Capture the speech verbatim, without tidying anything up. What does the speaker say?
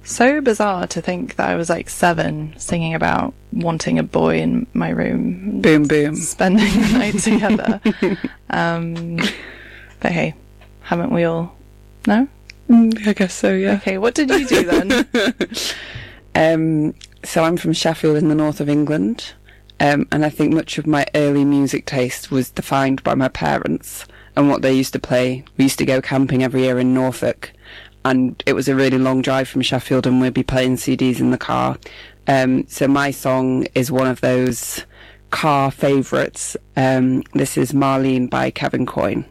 so bizarre to think that I was like seven singing about wanting a boy in my room. Boom, boom. Spending the night together. um, but hey, haven't we all? No? Mm, I guess so, yeah. Okay, what did you do then? um, so I'm from Sheffield in the north of England. Um, and I think much of my early music taste was defined by my parents and what they used to play. We used to go camping every year in Norfolk, and it was a really long drive from Sheffield, and we'd be playing C Ds in the car. Um, so my song is one of those car favourites. Um, this is Marlene by Kevin Coyne.